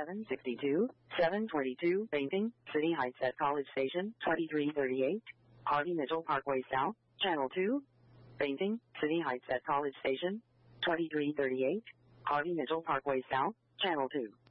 762, 722, Banking, City Heights at College Station, 2338, Harvey Mitchell Parkway South, Channel 2. Banking, City Heights at College Station, 2338, Harvey Mitchell Parkway South, Channel 2.